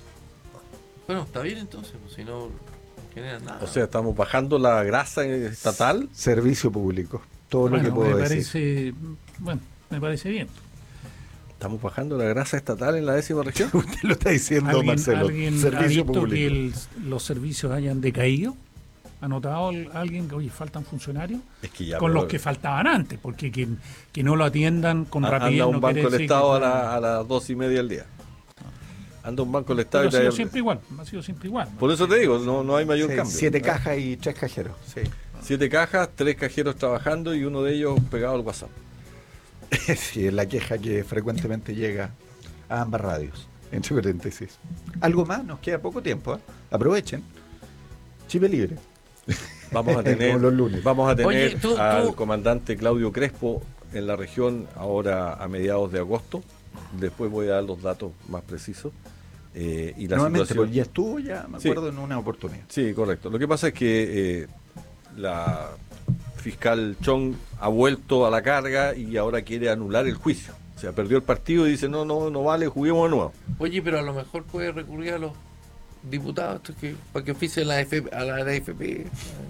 Bueno, está bien entonces, pues, si no generan nada. O sea, estamos bajando la grasa estatal. Servicio público. Todo bueno, lo que puedo me decir. parece, bueno, me parece bien. ¿Estamos bajando la grasa estatal en la décima región? Usted lo está diciendo, ¿Alguien, Marcelo. ¿alguien Servicio ha visto público. que el- los servicios hayan decaído? ¿Ha notado el- alguien que, oye, faltan funcionarios? Es que ya, con pero- los que faltaban antes, porque que, que no lo atiendan con A- rapidez Anda un no banco quiere del decir Estado a, que- la- a las dos y media del día. Anda un banco del Estado Pero ha y sido trae- siempre igual, ha sido siempre igual. Por eso te digo, no, no hay mayor Sí, cambio. siete ¿Eh? cajas y tres cajeros. Sí. Siete cajas, tres cajeros trabajando y uno de ellos pegado al WhatsApp. Sí, es la queja que frecuentemente llega a ambas radios, entre paréntesis. Algo más, nos queda poco tiempo, ¿eh? Aprovechen. Chipe libre. Vamos a tener, Como los lunes. vamos a tener Oye, tú- al tú- comandante Claudio Crespo en la región ahora a mediados de agosto. Después voy a dar los datos más precisos. Eh, y la Nuevamente, situación... porque ya estuvo, ya me Sí. acuerdo, en una oportunidad. Sí, correcto. Lo que pasa es que eh, la fiscal Chong ha vuelto a la carga y ahora quiere anular el juicio. O sea, perdió el partido y dice, no, no, no vale, juguemos de nuevo. Oye, pero a lo mejor puede recurrir a los diputados estos que, para que oficien la F- a la F P.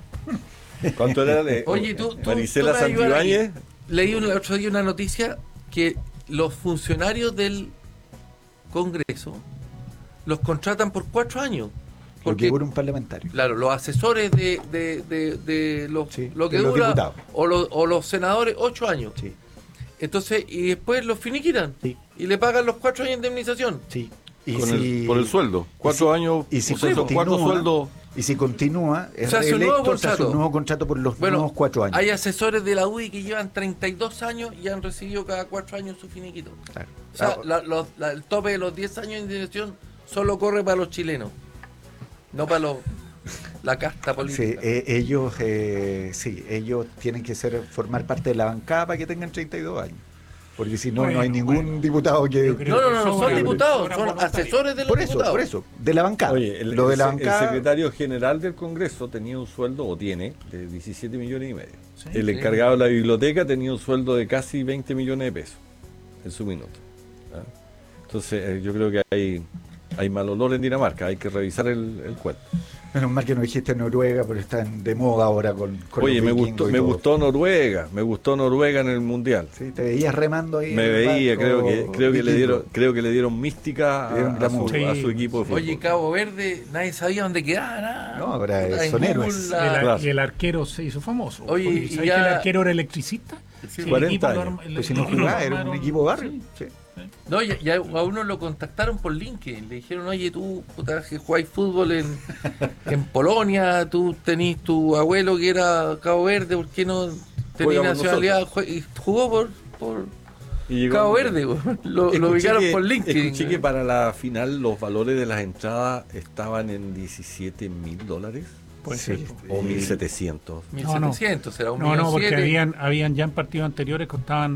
¿Cuánto era de Oye, tú, tú, Marisela tú me ayudas Santibáñez? aquí. Leí un- el otro día una noticia que los funcionarios del Congreso los contratan por cuatro años. Porque Porque, por un parlamentario. claro, los asesores de, de, de, de los, Sí, lo que de los dura, diputados. o, los, o los senadores, ocho años. Sí, Entonces, y después los finiquitan. Sí. Y le pagan los cuatro años de indemnización. sí. Y Con si, el- por el sueldo. Cuatro y si- años, y si o sea, son continúa, cuatro sueldos. Y si continúa, es Se hace un nuevo reelecto, se hace un contrato. nuevo contrato por los Bueno, nuevos cuatro años. hay asesores de la U D I que llevan treinta y dos años y han recibido cada cuatro años su finiquito. Claro. O sea, Ah, la- los- la- el tope de los diez años de indemnización solo corre para los chilenos, no para los, la casta sí, política. eh, ellos, eh, sí, ellos tienen que ser formar parte de la bancada para que tengan treinta y dos años. Porque si no, Bueno, no hay ningún bueno. diputado que... Yo creo no, no, que no, no son sobra- diputados, sobra son voluntario. asesores de los Por eso, diputados. por eso, de la bancada. Oye, el, Lo de la el- el bancada... secretario general del Congreso tenía un sueldo, o tiene, de diecisiete millones y medio. Sí, el sí. encargado de la biblioteca tenía un sueldo de casi veinte millones de pesos en su minuto. ¿Ah? Entonces, eh, yo creo que hay, hay mal olor en Dinamarca, hay que revisar el, el cuento. Menos mal que no dijiste Noruega, pero están de moda ahora con, con Oye, los me vikingos gustó, y me todo. gustó Noruega, me gustó Noruega en el Mundial. Sí, te veías remando ahí. Me en el veía, barco creo que creo que le vikingo. dieron creo que le dieron mística Le dieron a, a su, glamour. a su equipo de fútbol. Oye, Cabo Verde, nadie sabía dónde quedaba, nada. No, ahora Puta, en son Google héroes. la- Y el, ar- Claro. y el arquero se hizo famoso. Oye, Porque y ¿sabes ya- que el arquero era electricista? Sí, El cuarenta equipo lo años. arma- el Pues si no equipo lo jugaba, era un armaron- equipo barrio. sí. Sí. No, ya, ya a uno lo contactaron por LinkedIn. Le dijeron, oye, tú puta, que jugáis fútbol en, en Polonia, tú tenés tu abuelo que era Cabo Verde, ¿por qué no Juega tenés por nacionalidad? Jue- Y jugó por, por Y llegó- Cabo Verde, güey. lo, lo Escuché ubicaron que- por LinkedIn. Escuché que para la final los valores de las entradas estaban en diecisiete mil dólares Puede Sí. ser. o mil setecientos. mil No, no. setecientos, será un No, no, millón porque siete. habían, habían ya en partidos anteriores costaban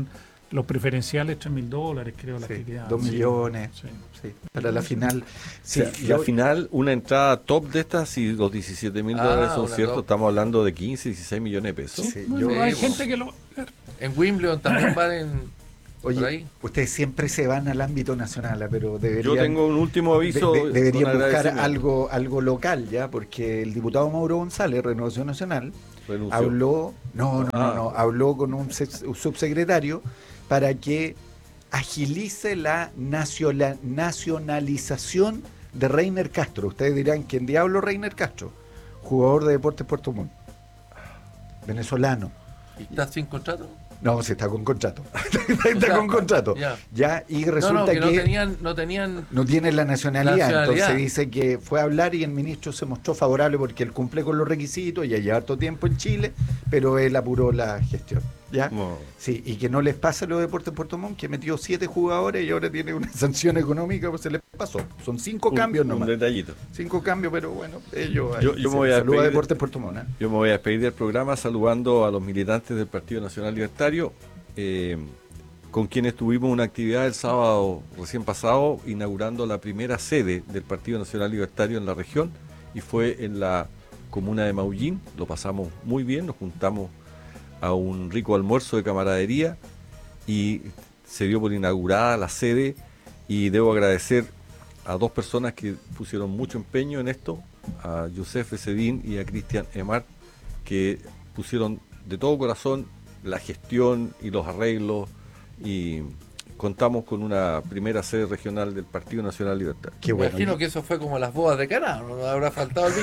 los preferenciales tres mil dólares, creo, las Sí, que quedan. dos Sí. millones. Sí. Sí, para la final. Sí, O sea, la final, una entrada top de estas, si los diecisiete mil Ah, dólares son una ciertos, top. estamos hablando de quince, dieciséis millones de pesos. Sí, Bueno, yo- hay Sí, gente que lo... En Wimbledon también valen por Oye, ahí. ustedes siempre se van al ámbito nacional, pero deberían... Yo tengo un último aviso. de- de- deberían con buscar agradecimiento. algo, algo local ya, porque el diputado Mauro González, Renovación Nacional, Renunció. habló, no, no, Ah. no, no, habló con un, sex- un subsecretario para que agilice la nacional- nacionalización de Reiner Castro. Ustedes dirán, ¿quién diablo Reiner Castro? Jugador de Deportes Puerto Montt, venezolano. ¿Y estás sin contrato? No, sí está con contrato. está O sea, con contrato. ya. Ya, y No, resulta no, que, que, no tenían, no tenían no tiene la nacionalidad, Nacionalidad. entonces dice que fue a hablar y el ministro se mostró favorable porque él cumple con los requisitos, ya lleva harto tiempo en Chile, pero él apuró la gestión. ¿Ya? No. Sí, y que no les pasa lo de Deportes Puerto Montt, que metió siete jugadores y ahora tiene una sanción económica, pues se les pasó. Son cinco Un- cambios un nomás. detallito. Cinco cambios, pero bueno, ellos ahí Yo- yo me se- voy a saluda a despedir- Deportes Puerto Montt. ¿eh? Yo me voy a despedir del programa saludando a los militantes del Partido Nacional Libertario, eh, con quienes tuvimos una actividad el sábado recién pasado, inaugurando la primera sede del Partido Nacional Libertario en la región, y fue en la comuna de Maullín. Lo pasamos muy bien, nos juntamos a un rico almuerzo de camaradería y se dio por inaugurada la sede, y debo agradecer a dos personas que pusieron mucho empeño en esto, a Youssef Esedín y a Cristian Emar, que pusieron de todo corazón la gestión y los arreglos, y contamos con una primera sede regional del Partido Nacional Libertario. Qué Me bueno. imagino que eso fue como las bodas de Caná, no habrá faltado el vino.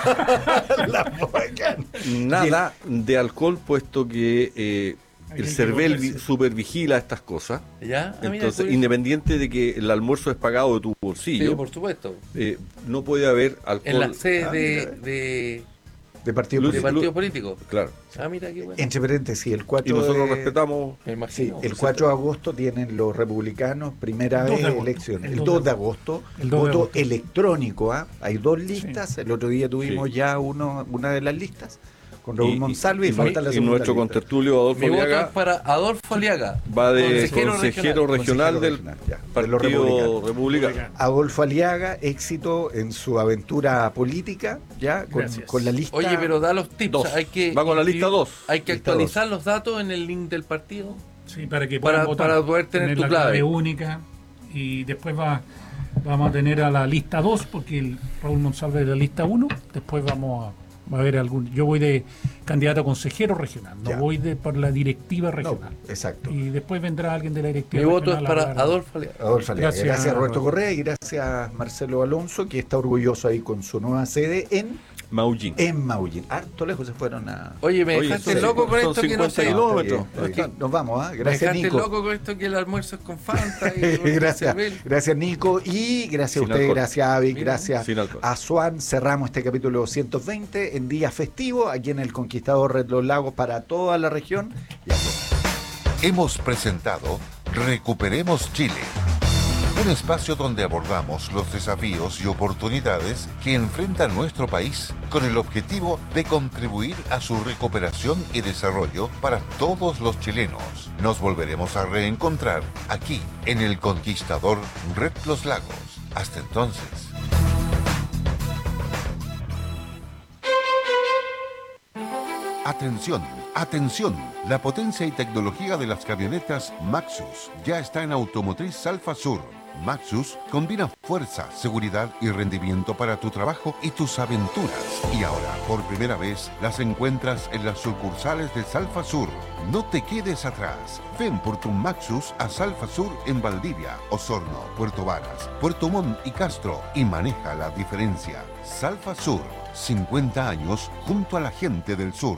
Nada de alcohol, puesto que eh, Hay el que CERVEL equivocarse. vi- supervigila estas cosas. ¿Ya? Ah, mira, Entonces, curioso. independiente de que el almuerzo es pagado de tu bolsillo, Sí, por supuesto. eh, no puede haber alcohol. En la sede Ah, de, mira. de, De partido Luz- de político. partido político. Claro. Ah, mira qué bueno. Entre paréntesis, el Y cuatro nosotros de- respetamos. Me Sí, imagino. el cuatro de agosto tienen los republicanos primera dos vez de agosto, elecciones. el El dos dos de de agosto, El dos de voto agosto. electrónico. ¿ah? Hay dos listas. El otro día tuvimos Sí. ya uno, una de las listas con Raúl Y- Monsalve y, y- falta la y segunda nuestro lista. contertulio Adolfo Mi voto Aliaga es para Adolfo Aliaga. va de consejero consejero, regional. regional, Consejero del regional, ya, de los Partido republicanos. Republicano. Adolfo Aliaga, éxito en su aventura política, ya con, Gracias. con la lista. Oye, pero da los tips. Dos. Hay que Va con la inscribir- lista dos. Hay que Lista actualizar los datos en el link del partido. Sí, para que Para- puedan votar. para poder tener tu la clave. única, y después va vamos a tener a la lista dos, porque el Raúl Monsalve es de la lista uno. Después vamos a, va a haber algún. Yo voy de candidato a consejero regional, no Ya. voy de por la directiva No, regional. exacto. Y después vendrá alguien de la directiva Mi voto es regional a para hablar. Adolfo Aliaga. Adolfo Aliaga. Gracias, Gracias, Roberto Roberto. Correa, y gracias Marcelo Alonso, que está orgulloso ahí con su nueva sede en, Maullín. en Maullín. Harto lejos se fueron a... Oye, me Oye, dejaste son- loco con son esto que no cincuenta sé. kilómetros. Está bien, está bien. Nos vamos, ¿ah? Me Gracias, dejaste Nico. loco con esto que el almuerzo es con Fanta. Y con Gracias, Cervel. gracias Nico, y gracias Sin a usted, alcohol. gracias Avi, Mira, gracias sin alcohol. a Swan. Cerramos este capítulo ciento veinte en día festivo aquí en el Conquistador Red Los Lagos para toda la región. Y adiós. Hemos presentado Recuperemos Chile, un espacio donde abordamos los desafíos y oportunidades que enfrenta nuestro país con el objetivo de contribuir a su recuperación y desarrollo para todos los chilenos. Nos volveremos a reencontrar aquí en el Conquistador Red Los Lagos. Hasta entonces. Atención, atención. La potencia y tecnología de las camionetas Maxus ya está en Automotriz Alfa Sur. Maxus combina fuerza, seguridad y rendimiento para tu trabajo y tus aventuras. Y ahora, por primera vez, las encuentras en las sucursales de Salfa Sur. No te quedes atrás. Ven por tu Maxus a Salfa Sur en Valdivia, Osorno, Puerto Varas, Puerto Montt y Castro y maneja la diferencia. Salfa Sur, cincuenta años junto a la gente del sur.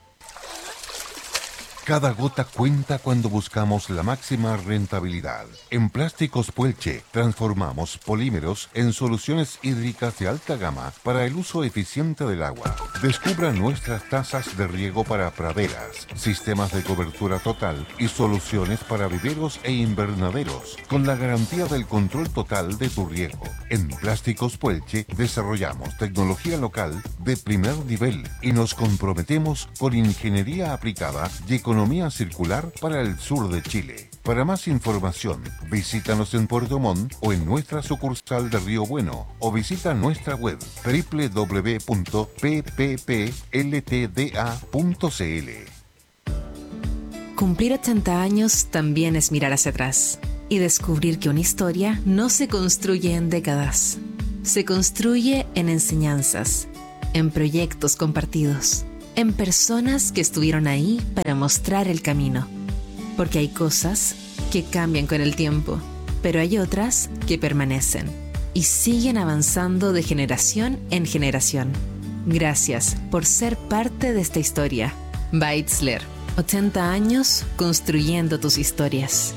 Cada gota cuenta cuando buscamos la máxima rentabilidad. En Plásticos Puelche transformamos polímeros en soluciones hídricas de alta gama para el uso eficiente del agua. Descubra nuestras tazas de riego para praderas, sistemas de cobertura total y soluciones para viveros e invernaderos, con la garantía del control total de tu riego. En Plásticos Puelche desarrollamos tecnología local de primer nivel y nos comprometemos con ingeniería aplicada y economía economía circular para el sur de Chile. Para más información, visítanos en Puerto Montt o en nuestra sucursal de Río Bueno o visita nuestra web doble u doble u doble u punto p p p l t d a punto c l. Cumplir ochenta años también es mirar hacia atrás y descubrir que una historia no se construye en décadas, se construye en enseñanzas, en proyectos compartidos, en personas que estuvieron ahí para mostrar el camino. Porque hay cosas que cambian con el tiempo, pero hay otras que permanecen y siguen avanzando de generación en generación. Gracias por ser parte de esta historia. Beitzler, ochenta años construyendo tus historias.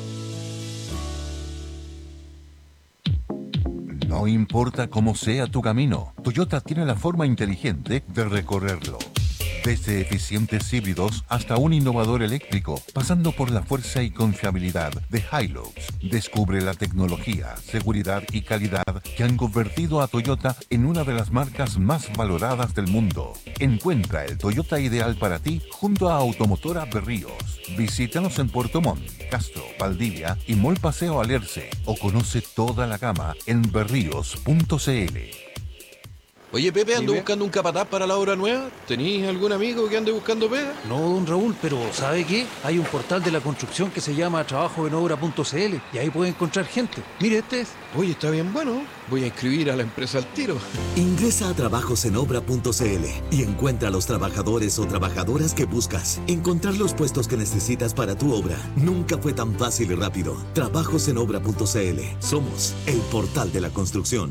No importa cómo sea tu camino, Toyota tiene la forma inteligente de recorrerlo. Desde eficientes híbridos hasta un innovador eléctrico, pasando por la fuerza y confiabilidad de Hilux. Descubre la tecnología, seguridad y calidad que han convertido a Toyota en una de las marcas más valoradas del mundo. Encuentra el Toyota ideal para ti junto a Automotora Berríos. Visítanos en Puerto Montt, Castro, Valdivia y Mall Paseo Alerce o conoce toda la gama en berríos punto c l. Oye, Pepe, ando buscando un capataz para la obra nueva. ¿Tenís algún amigo que ande buscando pega? No, don Raúl, pero ¿sabe qué? Hay un portal de la construcción que se llama trabajo en obra punto c l y ahí puede encontrar gente. Mire, este es. Oye, está bien bueno. Voy a inscribir a la empresa al tiro. Ingresa a trabajos en obra punto c l y encuentra a los trabajadores o trabajadoras que buscas. Encontrar los puestos que necesitas para tu obra nunca fue tan fácil y rápido. trabajos en obra punto c l. Somos el portal de la construcción.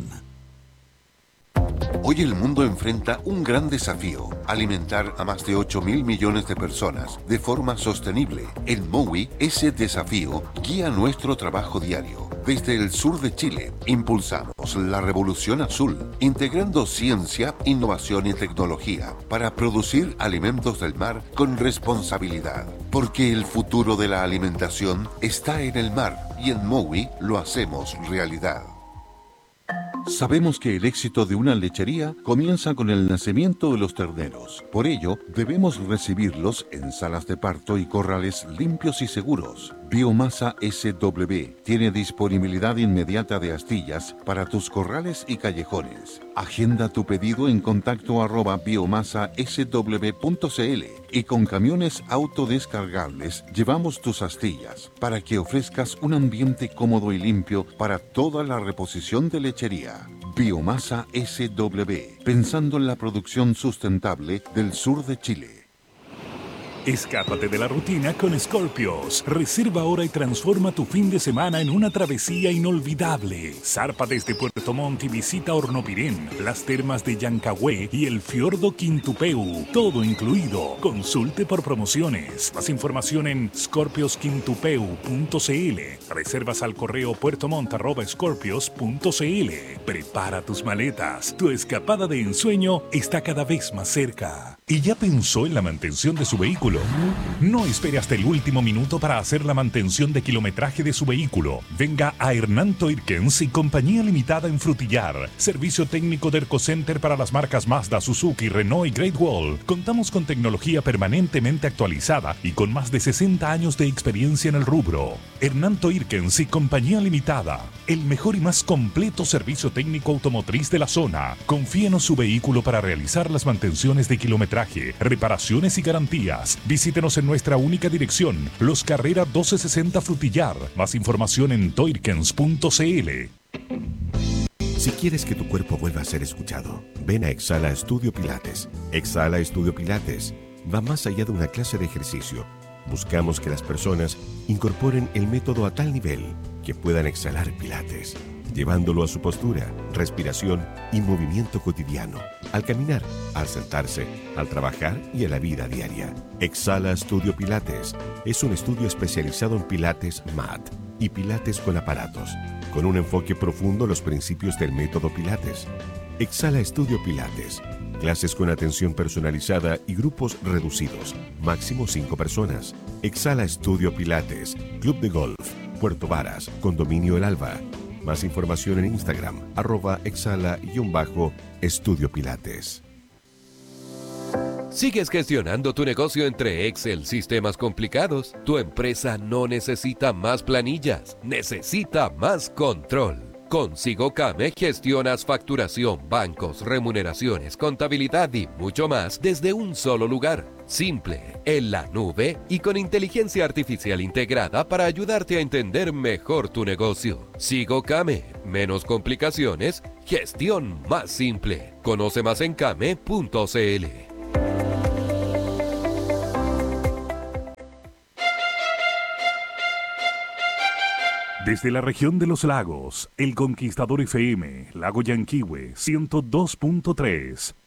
Hoy el mundo enfrenta un gran desafío: alimentar a más de ocho mil millones de personas de forma sostenible. En Mowi, ese desafío guía nuestro trabajo diario. Desde el sur de Chile, impulsamos la revolución azul, integrando ciencia, innovación y tecnología para producir alimentos del mar con responsabilidad. Porque el futuro de la alimentación está en el mar y en Mowi lo hacemos realidad. Sabemos que el éxito de una lechería comienza con el nacimiento de los terneros. Por ello, debemos recibirlos en salas de parto y corrales limpios y seguros. Biomasa S W tiene disponibilidad inmediata de astillas para tus corrales y callejones. Agenda tu pedido en contacto arroba biomasa s w punto c l y con camiones autodescargables llevamos tus astillas para que ofrezcas un ambiente cómodo y limpio para toda la reposición de lechería. Biomasa S W, pensando en la producción sustentable del sur de Chile. Escápate de la rutina con Scorpios. Reserva ahora y transforma tu fin de semana en una travesía inolvidable. Zarpa desde Puerto Montt y visita Hornopirén, las termas de Yancahue y el fiordo Quintupeu. Todo incluido. Consulte por promociones. Más información en scorpios quintupeu punto c l. Reservas al correo puertomont arroba scorpios punto c l. Prepara tus maletas. Tu escapada de ensueño está cada vez más cerca. ¿Y ya pensó en la mantención de su vehículo? No espere hasta el último minuto para hacer la mantención de kilometraje de su vehículo. Venga a Hernán Toirkens y Compañía Limitada en Frutillar. Servicio técnico de Ercocenter para las marcas Mazda, Suzuki, Renault y Great Wall. Contamos con tecnología permanentemente actualizada y con más de sesenta años de experiencia en el rubro. Hernán Toirkens y Compañía Limitada. El mejor y más completo servicio técnico automotriz de la zona. Confíenos su vehículo para realizar las mantenciones de kilometraje, reparaciones y garantías. Visítenos en nuestra única dirección, Los Carrera doce sesenta Frutillar. Más información en toirkens punto c l. Si quieres que tu cuerpo vuelva a ser escuchado, ven a Exhala Estudio Pilates. Exhala Estudio Pilates va más allá de una clase de ejercicio. Buscamos que las personas incorporen el método a tal nivel que puedan exhalar Pilates, llevándolo a su postura, respiración y movimiento cotidiano, al caminar, al sentarse, al trabajar y a la vida diaria. Exhala Studio Pilates es un estudio especializado en Pilates mat y Pilates con aparatos, con un enfoque profundo en los principios del método Pilates. Exhala Studio Pilates, clases con atención personalizada y grupos reducidos, máximo cinco personas. Exhala Studio Pilates, Club de Golf, Puerto Varas, Condominio El Alba. Más información en Instagram, arroba exhala-estudio pilates. ¿Sigues gestionando tu negocio entre Excel, sistemas complicados? Tu empresa no necesita más planillas, necesita más control. Con SigoCame gestionas facturación, bancos, remuneraciones, contabilidad y mucho más desde un solo lugar. Simple, en la nube y con inteligencia artificial integrada para ayudarte a entender mejor tu negocio. SigoCame, menos complicaciones, gestión más simple. Conoce más en came punto cl. Desde la región de los lagos, el Conquistador F M, Lago Yanquihue ciento dos punto tres.